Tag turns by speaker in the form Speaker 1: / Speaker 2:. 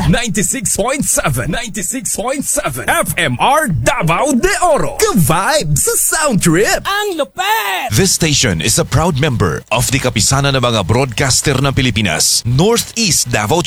Speaker 1: 96.7 FMR Davao de Oro. Ka-vibe sa Sound Trip.
Speaker 2: Ang lupet!
Speaker 3: This station is a proud member of the Kapisanan ng mga Broadcaster ng Pilipinas, Northeast Davao